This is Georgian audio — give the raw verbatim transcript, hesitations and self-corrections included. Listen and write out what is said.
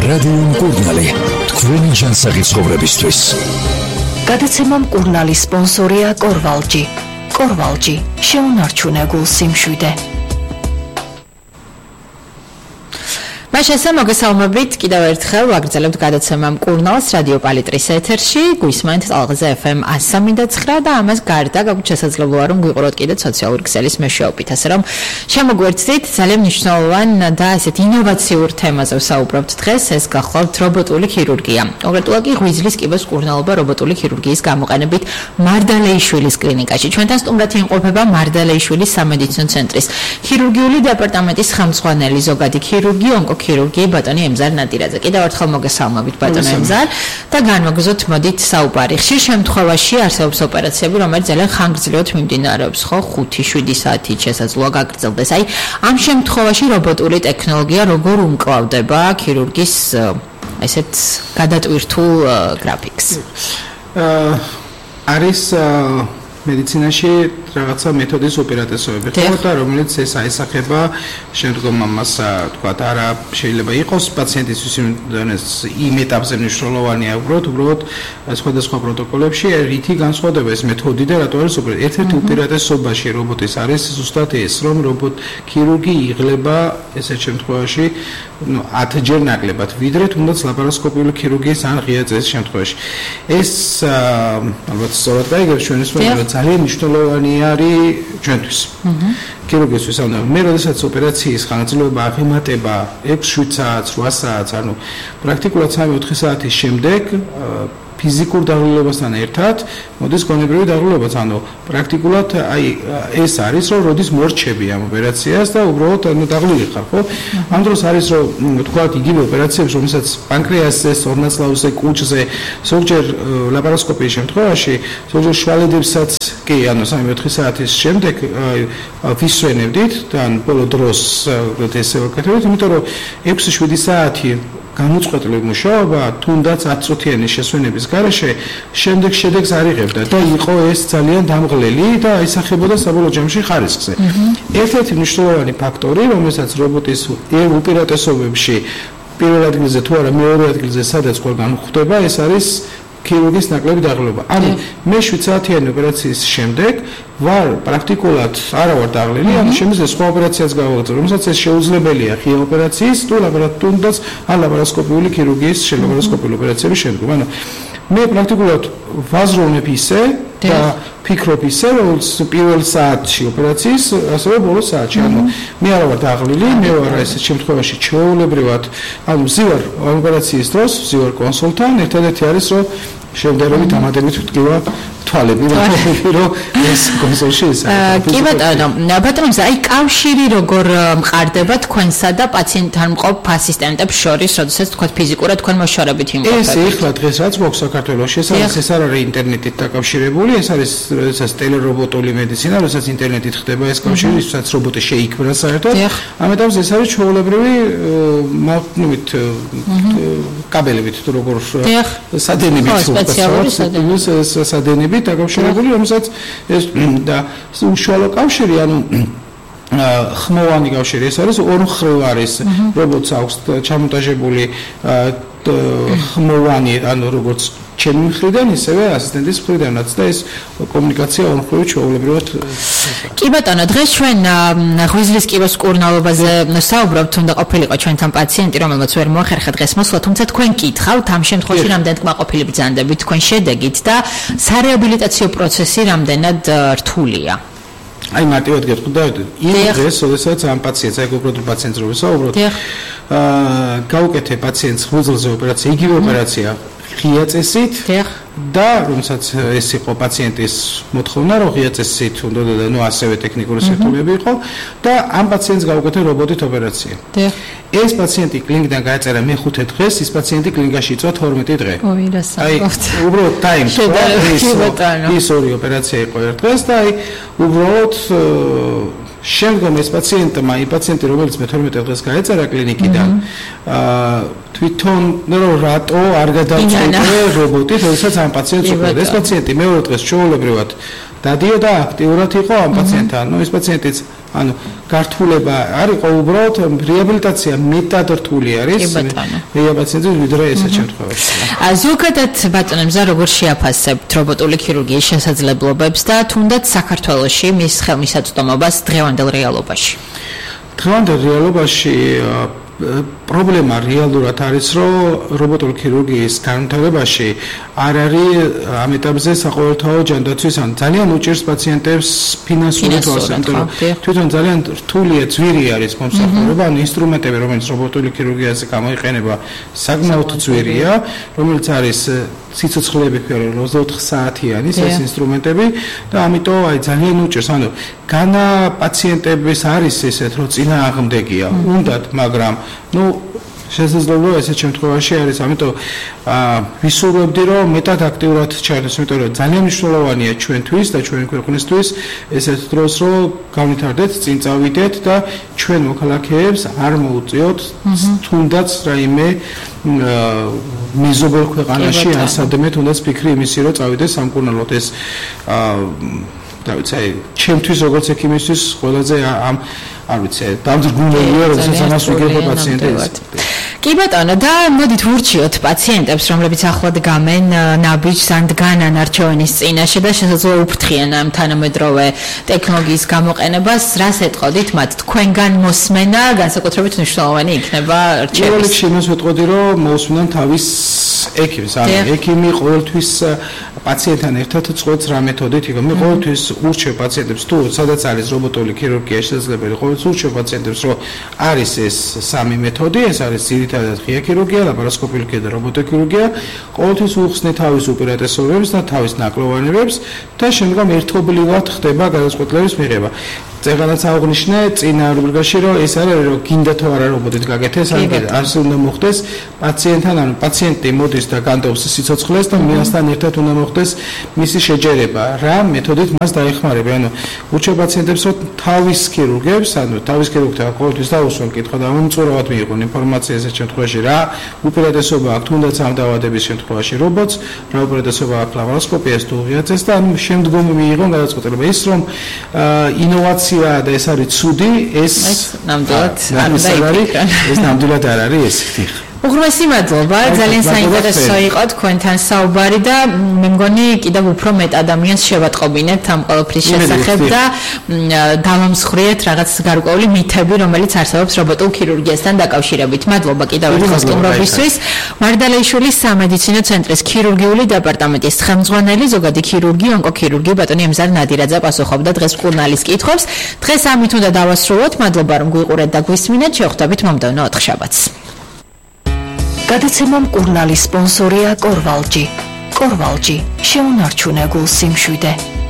რადიო მკურნალი, თქვენი ჯანსაღი ცხოვრებისთვის. გადაცემა მკურნალის სპონსორია კორვალჯი. კორვალჯი, შეუნარჩუნებულ სიმშვიდე. მაშასა მოგესალმებით კიდევ ერთხელ ვაგრძელებთ გადაცემა მკურნალს რადიო პალიტრის ეთერში გვისმენთ ტალღაზე ეფ ემ one seventy nine და ამას გარდა გაგვიჩ შესაძლებლობა რომ გვიყუროთ კიდე სოციალური ქსელის მეშვეობით ასე რომ შემოგვერთდით ძალიან მნიშვნელოვან და ესეთ ინოვაციურ თემაზე ვსაუბრობთ დღეს ეს გახლავთ რობოტული ქირურგია კონკრეტულად კი ღვიძლის კიბოს მკურნალობა რობოტული ქირურგიის გამოყენებით მარდალეიშვილის კლინიკაში ჩვენთან სტუმრად იმყოფება მარდალეიშვილის სამედიცინო ცენტრის ქირურგიული დეპარტამენტის ხელმძღვანელი ზოგადი ქირურგი ონკო ქირურგი ბატონი ემზარ ნადირაძე. კიდევ ერთხელ მოგესალმებით ბატონ ემზარ და განვაგზავნოთ მოდით საუბარი. ხშირ შემთხვევაში არსებობს ოპერაციები, რომელიც ძალიან ხანგრძლივად მიმდინარეობს, ხო, ხუთი შვიდი საათით შესაძლოა გაგრძელდეს. აი, ამ შემთხვევაში რობოტული ტექნოლოგია როგორ უმკლავდება ქირურგის ესეთ გადატვირთულ გრაფიკს? არის მედიცინაში რაღაცა მეთოდის უპირატესობები ხო და რომელიც ეს აისახება შემდგომ ამას თქვათ არა შეიძლება იყოს პაციენტისთვის იმ ეტაპზე მნიშვნელოვანია უბრალოდ უბრალოდ სხვადასხვა პროტოკოლებში რითი განსხვავდება ეს მეთოდი და რატო არის უპირატესობა ერთ-ერთი უპირატესობაში რობოტის არის ზუსტად ეს რომ რობოტ ქირურგი იღლება ესეთ შემთხვევაში ну ათჯერ ნაკლებად ვიდრე თუნდაც ლაპარასკოპიული ქირურგიის ან ღია წესის შემთხვევაში ეს ალბათ სწორად გაიგებს ჩვენს რომ ძალიან მნიშვნელოვანია არის ჩვენთვის. ქირურგისთვის ანუ მე როდესაც ოპერაციის ხანგრძლივობა აღემატება ექვს შვიდ საათს, რვა საათს, ანუ პრაქტიკულად სამი ოთხი საათის შემდეგ ფიზიკურ დაღლილობასთან ერთად მოდის გონებრივი დაღლილობაც, ანუ პრაქტიკულად აი ეს არის რომ როდის მორჩები ამ ოპერაციას და უბრალოდ ანუ დაღლილი ხარ, ხო? ამ დროს არის რომ თქვათ იგივე ოპერაციებს, რომელსაც პანკრეასზე, სორნაცლავზე, კუჭზე, ზოგჯერ ლაპარასკოპიის შემთხვევაში, ზოგჯერ შვალედებსაც კი, ანუ სამი ოთხი საათის შემდეგ ვისვენებდით და ბოლო დროს ესე ვაკეთებთ, იმიტომ რომ ექვსი შვიდი საათი გამოწყვეტილი მუშაობა თუნდაც ათ წუთიანის შესვენების გარეშე შემდეგ შედეგს არ იღებდა და იყო ეს ძალიან დამღლელი და აისახებოდა საბოლოო ჯამში ხარისხზე. ერთ-ერთი მნიშვნელოვანი ფაქტორი, რომელსაც რობოტის უპირატესობებში პირველ ადგილზე თუ არა მეორე ადგილზე სადაც ყველგან ხვდება, ეს არის ქირურგის ნაკლები დაღლილობა. ანუ მე შვიდ საათიანი ოპერაციის შემდეგ ვარ პრაქტიკულად არა ვარ დაღლილი, ანუ შემიძლია სხვა ოპერაციას გავაგრძელო, რომელსაც ეს შეუძლებელია ღია ოპერაციის თუ ლაპარასკოპიის ან ლაპარასკოპიული ქირურგიის ლაპარასკოპიული ოპერაციების შემდგომ. ანუ მე პრაქტიკულად ვაზროვნებ ისე და ფიქრობ ისე, რომ პირველ საათში ოპერაციის, ასევე ბოლო საათში. ანუ მე არა ვარ დაღლილი, მე ვარ ესეთ შემთხვევაში ჩვეულებრივად, ანუ ვზივარ ოპერაციის დროს, ვზივარ კონსულთან, ერთადერთი არის რომ შევდარებით ამადებით ვტკივა თვალები რომ ეს კონსულში ის არის. კი ბატონო, ბატონო, აი კავშირი როგორ მყარდება თქვენსა და პაციენტთან მყოფ ასისტენტებს შორის, როდესაც თქვა ფიზიკურად თქვენ მოშორებით იმყოფებით? ეს ეხლა დღეს რაც მოქვს საქართველოში, ეს არის ეს არ არის ინტერნეტით დაკავშირებული, ეს არის როდესაც ტელერობოტული მედიცინა, როდესაც ინტერნეტით ხდება ეს კავშირი, როდესაც რობოტი შეიქმნა საერთოდ. ამ ეტაპზე ეს არის ჩვეულებრივი ნუმით კაბელებით თუ როგორ სადენებით სპეციალური სადენები დაკავშირებული, რომელსაც ეს და უშუალო კავშირი, ანუ ხმოვანი კავშირი, ეს არის ორმხრივ არის რობოტს აქვს ჩამონტაჟებული ხმოვანი, ანუ როგორც ჩემი მხრიდან, ისევე ასისტენტის მხრიდანაც და ეს კომუნიკაცია ორმხრივი ჩვეულებრივად. კი ბატონო, დღეს ჩვენ ღვიძლის კიბოს მკურნალობაზე საუბრობთ, თუნდა ყოფილიყო ჩვენთან პაციენტი, რომელმაც ვერ მოახერხა დღეს მოსვლა, თუმცა თქვენ გითხავთ ამ შემთხვევაში რამდენად კმაყოფილი ბრძანდებით თქვენ შედეგით და სარეაბილიტაციო პროცესი რამდენად რთულია? აი მარტივად გეტყვით, იმ დღეს, როდესაც ამ პაციენტს, აი კონკრეტულ პაციენტს რო ვისაუბროთ, აა გაუკეთე პაციენტს ღვიძლზე ოპერაცია, იგივე ოპერაცია ღია წესით და რომელსაც ეს იყო პაციენტის მოთხოვნა, რომ ღია წესით უნდა და ნუ ასევე ტექნიკური სირთულეები იყო და ამ პაციენტს გაუკეთე რობოტით ოპერაცია. ეს პაციენტი კლინიკიდან გაეწერა მეხუთე დღეს, ის პაციენტი კლინიკაში იწვა თორმეტი დღე. აი უბრალოდ ტაიმ ის ორი ოპერაცია იყო ერთ დღეს და აი უბრალოდ შემდგომ ეს პაციენტმა, იმ პაციენტი რომელიც მე თორმეტი დღეს გაეწერა კლინიკიდან, აა თვითონ რომ რატო არ გადავწყვეტე რობოტით, როდესაც ამ პაციენტს უყურდა. ეს პაციენტი მეორე დღეს ჩვეულებრივად დადიოდა აქტიურად იყო ამ პაციენტთან. ნუ ეს პაციენტიც ანუ გართულება არ იყო უბრალოდ რეაბილიტაცია მეტად რთული არის რეაბილიტაციის ვიდრე ესეთ შემთხვევაში. ზოგადად ბატონებსა როგორ შეაფასებთ რობოტული ქირურგიის შესაძლებლობებს და თუნდაც საქართველოში მის ხელმისაწვდომობას დღევანდელ რეალობაში? დღევანდელ რეალობაში პრობლემა რეალურად არის, რომ რობოტული ქირურგიის განვითარებაში არ არის ამ ეტაპზე საყოველთაო ჯანდაცვის, ან ძალიან უჭირს პაციენტებს ფინანსური თვალსაზრისით, იმიტომ რომ თვითონ ძალიან რთულია, ძვირი არის მომსახურება, ან ინსტრუმენტები, რომელიც რობოტული ქირურგიაზე გამოიყენება, საკმაოდ ძვირია, რომელიც არის სიცოცხლეები ფერორი ოცდაოთხ საათიანი ეს ინსტრუმენტები და ამიტომ აი ძალიან უჭირს, ანუ განა პაციენტების არის ესეთ, რომ წინააღმდეგია, უნდათ, მაგრამ ну შესაძლოა ესეთ შემთხვევაში არის, ამიტომ ვისურვებდი რომ მეტად აქტიურად ჩაერთოს, იმიტომ რომ ძალიან მნიშვნელოვანია ჩვენთვის და ჩვენი ქვეყნისთვის ესეთ დროს რომ გავითარდეთ, წინ წავიდეთ და ჩვენ მოქალაქეებს არ მოუწიოთ თუნდაც რაიმე მეზობელ ქვეყანაში ან სადმე თუნდაც ფიქრი იმისი რომ წავიდეს სამკურნალოდ ეს და ვიცი, ჩემთვის როგორც ექიმისთვის ყველაზე ამ არ ვიცი, დამძგუნველია, როდესაც ამას ვიგებ პაციენტებს. კი ბატონო, და მოდით ვურჩიოთ პაციენტებს, რომლებიც ახლად გამენ ნაბიჯს ან დგანან არჩევანის წინაშე და შესაძლოა უფრთხიან ამ თანამედროვე ტექნოლოგიის გამოყენებას, რას ეტყოდით მათ? თქვენგან მოსმენა განსაკუთრებით მნიშვნელოვანი იქნება რჩევის. პირველ რიგში იმას ვეტყოდი, რომ მოусმნან თავის ექიმს, ანუ ექიმი ყოველთვის პაციენტთან ერთად წყვეტს რა მეთოდით, იქ მე ყოველთვის ურჩევ პაციენტებს, თუ სადაც არის რობოტული ქირურგია შესაძლებელი, ყოველთვის ურჩევ პაციენტებს, რომ არის ეს სამი მეთოდი, ეს არის ძირითადად ღია ქირურგია, ლაპარასკოპიული ქირურგია და რობოტოქირურგია, ყოველთვის უხსნე თავის უპირატესობებს და თავის ნაკლოვანებებს და შემდგომ ერთობლივად ხდება გადაწყვეტილების მიღება. წეგანაც აღნიშნე წინა რუბრიკაში, რომ ეს არის რომ გინდა თუ არა რობოტით გაკეთეს, ან არც უნდა მოხდეს პაციენტთან, ანუ პაციენტი მოდის და განდობს სიცოცხლეს და მასთან ერთად უნდა მოხდეს მისი შეჯერება, რა მეთოდით მას დაეხმარება. ანუ ურჩევ პაციენტებს, რომ თავის ქირურგებს, ანუ თავის ქირურგთან ყოველთვის დაუსვან კითხვა და მომწურავად მიიღონ ინფორმაცია ესეთ შემთხვევაში, რა უპირატესობა აქვს თუნდაც ამ დაავადების შემთხვევაში რობოტს, რა უპირატესობა აქვს ლაპარასკოპიას თუ ღიაცეს და ამ შემდგომ მიიღონ გადაწყვეტილება. ის რომ ინოვაცია და ეს არის ცუდი, ეს ნამდვილად არ არის, ეს ნამდვილად არ არის ეს. უღრმესი მადლობა, ძალიან საინტერესო იყო თქვენთან საუბარი და მე მგონი კიდევ უფრო მეტ ადამიანს შევატყობინეთ ამ ყველაფრის შესახებ და დავამსხვრიეთ რაღაც გარკვეული მითები, რომელიც არსებობს რობოტულ ქირურგიასთან დაკავშირებით. მადლობა კიდევ ერთხელ სტუმრობისთვის. მარდალეიშვილის სამედიცინო ცენტრის ქირურგიული დეპარტამენტის ხელმძღვანელი, ზოგადი ქირურგი, ონკოქირურგი ბატონი ემზარ ნადირაძე პასუხობდა დღეს ჟურნალის კითხვებს. დღეს ამით უნდა დავასრულოთ. მადლობა რომ გვიყურეთ და გვისმინეთ. შევხვდებით მომდევნო ოთხშაბათს. გადაცემა მკურნალის სპონსორია კორვალჯი. კორვალჯი შეუნარჩუნე გულ სიმშვიდე.